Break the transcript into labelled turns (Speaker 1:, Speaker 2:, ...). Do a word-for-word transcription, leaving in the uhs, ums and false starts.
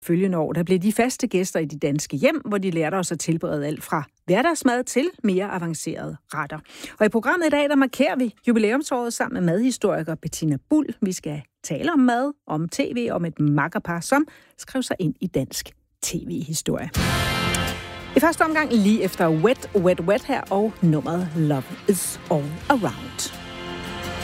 Speaker 1: Følgende år, der blev de faste gæster i de danske hjem, hvor de lærte os at tilberede alt fra hverdagsmad til mere avancerede retter. Og i programmet i dag, der markerer vi jubilæumsåret sammen med madhistoriker Bettina Buhl. Vi skal tale om mad, om tv, om et makkerpar, som skrev sig ind i dansk tv-historie. I første omgang lige efter Wet, Wet, Wet her og nummeret Love is All Around.